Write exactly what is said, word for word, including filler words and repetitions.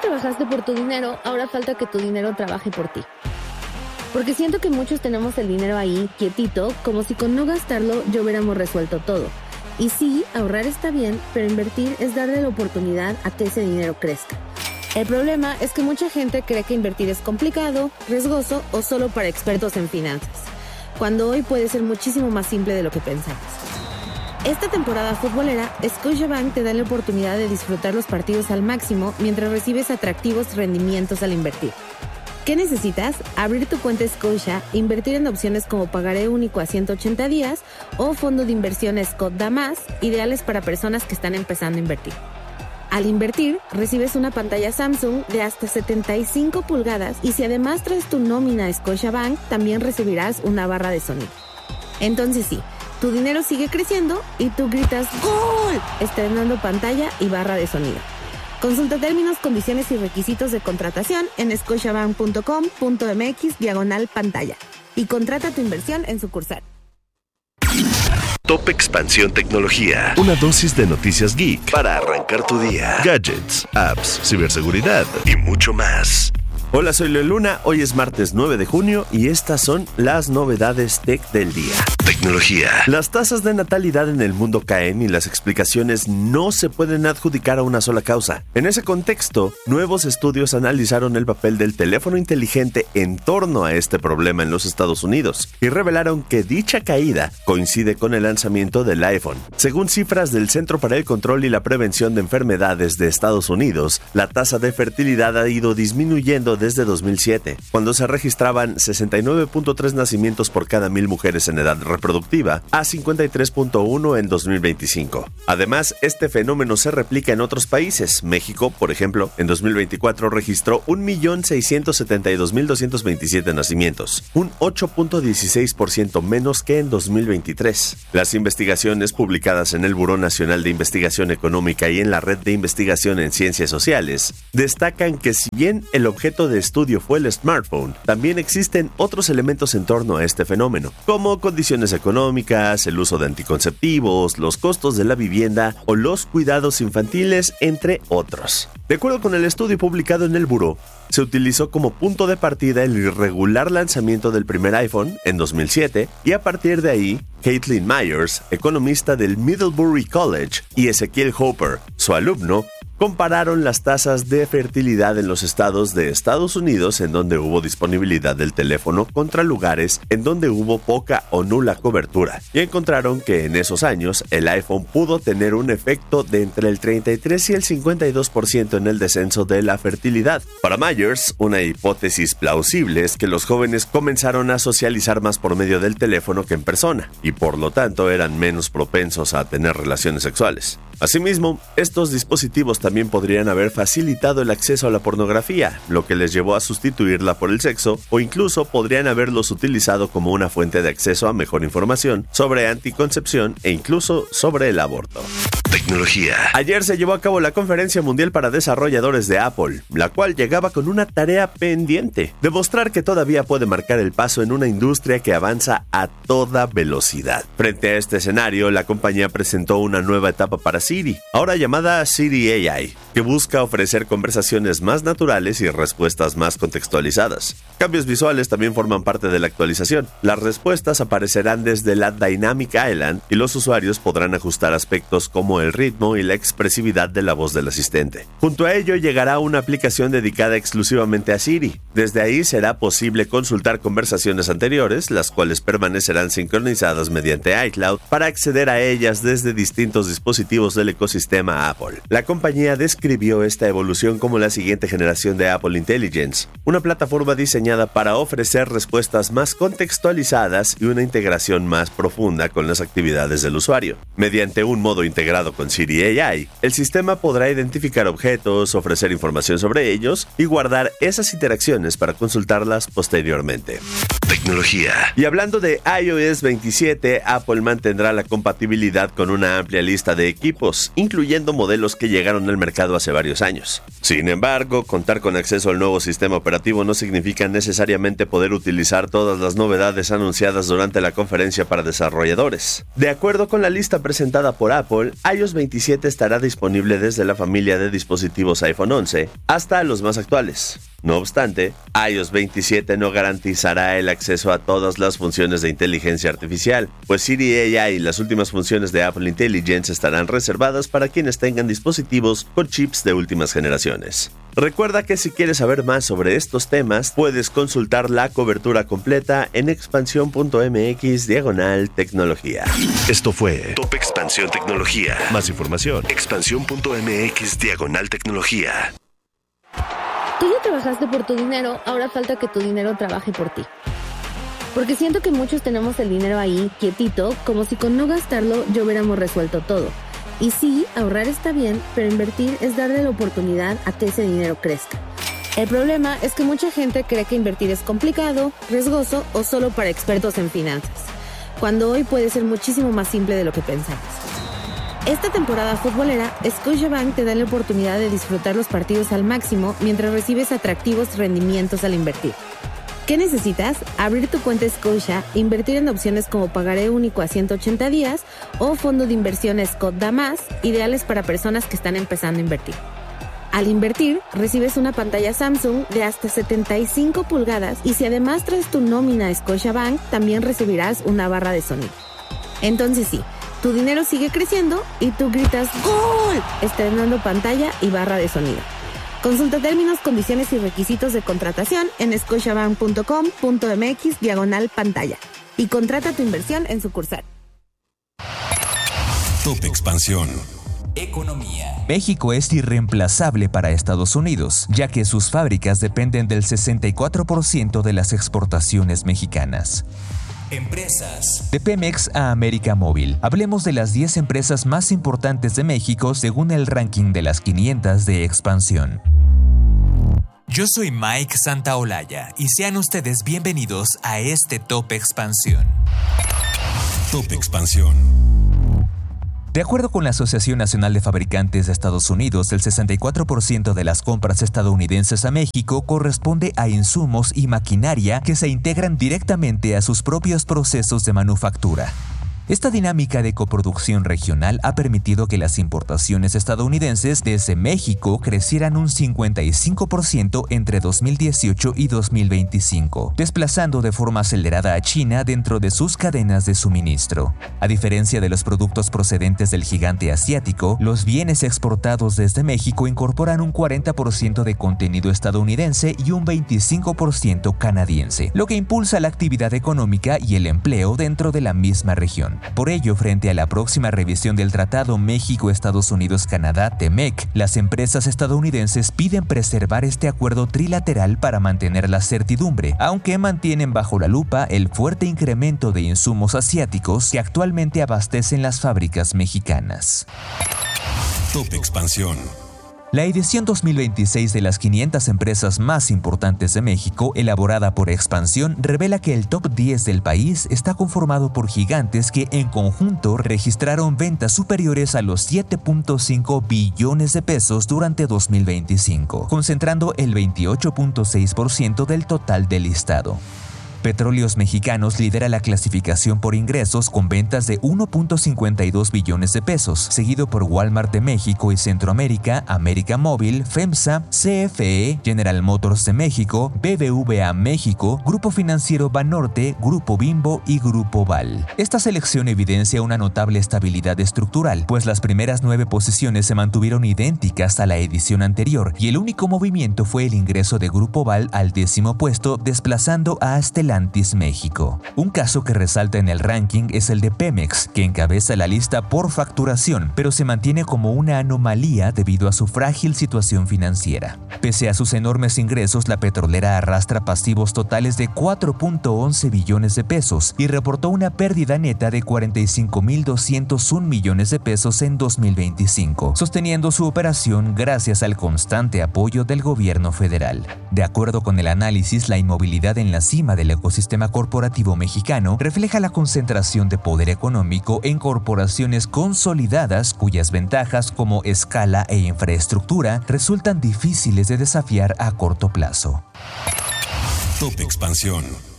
trabajaste por tu dinero, ahora falta que tu dinero trabaje por ti. Porque siento que muchos tenemos el dinero ahí, quietito, como si con no gastarlo ya hubiéramos resuelto todo. Y sí, ahorrar está bien, pero invertir es darle la oportunidad a que ese dinero crezca. El problema es que mucha gente cree que invertir es complicado, riesgoso o solo para expertos en finanzas, cuando hoy puede ser muchísimo más simple de lo que pensamos. Esta temporada futbolera, Scotiabank te da la oportunidad de disfrutar los partidos al máximo mientras recibes atractivos rendimientos al invertir. ¿Qué necesitas? Abrir tu cuenta Scotia, invertir en opciones como pagaré único a ciento ochenta días o fondo de inversión Scott Damas, ideales para personas que están empezando a invertir. Al invertir, recibes una pantalla Samsung de hasta setenta y cinco pulgadas y si además traes tu nómina a Scotiabank, también recibirás una barra de sonido. Entonces sí, tu dinero sigue creciendo y tú gritas ¡Gol!, estrenando pantalla y barra de sonido. Consulta términos, condiciones y requisitos de contratación en scotiabank punto com punto m x diagonal pantalla y contrata tu inversión en sucursal. Top Expansión Tecnología. Una dosis de noticias geek para arrancar tu día. Gadgets, apps, ciberseguridad y mucho más. Hola, soy Leo Luna, hoy es martes nueve de junio y estas son las novedades tech del día. Tecnología. Las tasas de natalidad en el mundo caen y las explicaciones no se pueden adjudicar a una sola causa. En ese contexto, nuevos estudios analizaron el papel del teléfono inteligente en torno a este problema en los Estados Unidos y revelaron que dicha caída coincide con el lanzamiento del iPhone. Según cifras del Centro para el Control y la Prevención de Enfermedades de Estados Unidos, la tasa de fertilidad ha ido disminuyendo desde dos mil siete, cuando se registraban sesenta y nueve punto tres nacimientos por cada mil mujeres en edad reproductiva, a cincuenta y tres punto uno en dos mil veinticinco. Además, este fenómeno se replica en otros países. México, por ejemplo, en dos mil veinticuatro registró un millón seiscientos setenta y dos mil doscientos veintisiete nacimientos, un ocho punto dieciséis por ciento menos que en dos mil veintitrés. Las investigaciones publicadas en el Buró Nacional de Investigación Económica y en la Red de Investigación en Ciencias Sociales destacan que si bien el objeto de estudio fue el smartphone, también existen otros elementos en torno a este fenómeno, como condiciones económicas, el uso de anticonceptivos, los costos de la vivienda o los cuidados infantiles, entre otros. De acuerdo con el estudio publicado en el Buró, se utilizó como punto de partida el irregular lanzamiento del primer iPhone en dos mil siete y a partir de ahí, Caitlin Myers, economista del Middlebury College, y Ezequiel Hooper, su alumno, compararon las tasas de fertilidad en los estados de Estados Unidos en donde hubo disponibilidad del teléfono contra lugares en donde hubo poca o nula cobertura y encontraron que en esos años el iPhone pudo tener un efecto de entre el treinta y tres y el cincuenta y dos por ciento en el descenso de la fertilidad. Para Myers, una hipótesis plausible es que los jóvenes comenzaron a socializar más por medio del teléfono que en persona y por lo tanto eran menos propensos a tener relaciones sexuales. Asimismo, estos dispositivos también podrían haber facilitado el acceso a la pornografía, lo que les llevó a sustituirla por el sexo, o incluso podrían haberlos utilizado como una fuente de acceso a mejor información sobre anticoncepción e incluso sobre el aborto. Tecnología. Ayer se llevó a cabo la Conferencia Mundial para Desarrolladores de Apple, la cual llegaba con una tarea pendiente: demostrar que todavía puede marcar el paso en una industria que avanza a toda velocidad. Frente a este escenario, la compañía presentó una nueva etapa para Siri, ahora llamada Siri A I, que busca ofrecer conversaciones más naturales y respuestas más contextualizadas. Cambios visuales también forman parte de la actualización. Las respuestas aparecerán desde la Dynamic Island y los usuarios podrán ajustar aspectos como el ritmo y la expresividad de la voz del asistente. Junto a ello llegará una aplicación dedicada exclusivamente a Siri. Desde ahí será posible consultar conversaciones anteriores, las cuales permanecerán sincronizadas mediante iCloud para acceder a ellas desde distintos dispositivos del ecosistema Apple. La compañía describió esta evolución como la siguiente generación de Apple Intelligence, una plataforma diseñada para ofrecer respuestas más contextualizadas y una integración más profunda con las actividades del usuario. Mediante un modo integrado con Siri A I, el sistema podrá identificar objetos, ofrecer información sobre ellos y guardar esas interacciones para consultarlas posteriormente. tecnología. Y hablando de iOS veintisiete, Apple mantendrá la compatibilidad con una amplia lista de equipos, incluyendo modelos que llegaron al mercado hace varios años. Sin embargo, contar con acceso al nuevo sistema operativo no significa necesariamente poder utilizar todas las novedades anunciadas durante la conferencia para desarrolladores. De acuerdo con la lista presentada por Apple, iOS veintisiete estará disponible desde la familia de dispositivos iPhone once hasta los más actuales. No obstante, iOS veintisiete no garantizará el acceso a todas las funciones de inteligencia artificial, pues Siri A I y las últimas funciones de Apple Intelligence estarán reservadas para quienes tengan dispositivos con chips de últimas generaciones. Recuerda que si quieres saber más sobre estos temas, puedes consultar la cobertura completa en expansión.mx diagonal tecnología. Esto fue Top Expansión Tecnología. Más información, expansión.mx diagonal tecnología. Tú ya trabajaste por tu dinero, ahora falta que tu dinero trabaje por ti. Porque siento que muchos tenemos el dinero ahí, quietito, como si con no gastarlo ya hubiéramos resuelto todo. Y sí, ahorrar está bien, pero invertir es darle la oportunidad a que ese dinero crezca. El problema es que mucha gente cree que invertir es complicado, riesgoso o solo para expertos en finanzas, cuando hoy puede ser muchísimo más simple de lo que pensamos. Esta temporada futbolera, Scotiabank te da la oportunidad de disfrutar los partidos al máximo mientras recibes atractivos rendimientos al invertir. ¿Qué necesitas? Abrir tu cuenta Scotia, invertir en opciones como pagaré único a ciento ochenta días o fondo de inversión Scott Damas, ideales para personas que están empezando a invertir. Al invertir, recibes una pantalla Samsung de hasta setenta y cinco pulgadas y si además traes tu nómina a Scotiabank, también recibirás una barra de sonido. Entonces sí, tu dinero sigue creciendo y tú gritas ¡Gol!, estrenando pantalla y barra de sonido. Consulta términos, condiciones y requisitos de contratación en scotiabank.com.mx diagonal pantalla y contrata tu inversión en sucursal. Top Expansión. Economía. México es irreemplazable para Estados Unidos, ya que sus fábricas dependen del sesenta y cuatro por ciento de las exportaciones mexicanas. Empresas. De Pemex a América Móvil. Hablemos de las diez empresas más importantes de México según el ranking de las quinientas de Expansión. Yo soy Mike Santaolalla y sean ustedes bienvenidos a este Top Expansión. Top Expansión. De acuerdo con la Asociación Nacional de Fabricantes de Estados Unidos, el sesenta y cuatro por ciento de las compras estadounidenses a México corresponde a insumos y maquinaria que se integran directamente a sus propios procesos de manufactura. Esta dinámica de coproducción regional ha permitido que las importaciones estadounidenses desde México crecieran un cincuenta y cinco por ciento entre dos mil dieciocho y dos mil veinticinco, desplazando de forma acelerada a China dentro de sus cadenas de suministro. A diferencia de los productos procedentes del gigante asiático, los bienes exportados desde México incorporan un cuarenta por ciento de contenido estadounidense y un veinticinco por ciento canadiense, lo que impulsa la actividad económica y el empleo dentro de la misma región. Por ello, frente a la próxima revisión del Tratado México-Estados Unidos-Canadá, T M E C, las empresas estadounidenses piden preservar este acuerdo trilateral para mantener la certidumbre, aunque mantienen bajo la lupa el fuerte incremento de insumos asiáticos que actualmente abastecen las fábricas mexicanas. Top Expansión. La edición dos mil veintiséis de las quinientas empresas más importantes de México, elaborada por Expansión, revela que el top diez del país está conformado por gigantes que en conjunto registraron ventas superiores a los siete punto cinco billones de pesos durante dos mil veinticinco, concentrando el veintiocho punto seis por ciento del total del listado. Petróleos Mexicanos lidera la clasificación por ingresos con ventas de uno punto cincuenta y dos billones de pesos, seguido por Walmart de México y Centroamérica, América Móvil, FEMSA, C F E, General Motors de México, B B V A México, Grupo Financiero Banorte, Grupo Bimbo y Grupo Val. Esta selección evidencia una notable estabilidad estructural, pues las primeras nueve posiciones se mantuvieron idénticas a la edición anterior y el único movimiento fue el ingreso de Grupo Val al décimo puesto, desplazando a Stellantis México. Un caso que resalta en el ranking es el de Pemex, que encabeza la lista por facturación, pero se mantiene como una anomalía debido a su frágil situación financiera. Pese a sus enormes ingresos, la petrolera arrastra pasivos totales de cuatro punto once billones de pesos y reportó una pérdida neta de cuarenta y cinco mil doscientos un millones de pesos en dos mil veinticinco, sosteniendo su operación gracias al constante apoyo del gobierno federal. De acuerdo con el análisis, la inmovilidad en la cima de la ecosistema corporativo mexicano refleja la concentración de poder económico en corporaciones consolidadas cuyas ventajas como escala e infraestructura resultan difíciles de desafiar a corto plazo. Top Expansión.